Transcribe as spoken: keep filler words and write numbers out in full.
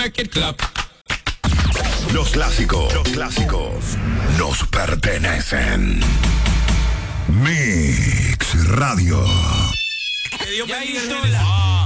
Market Club. Los clásicos, los clásicos nos pertenecen. Mix Radio. Que Dios bendiga el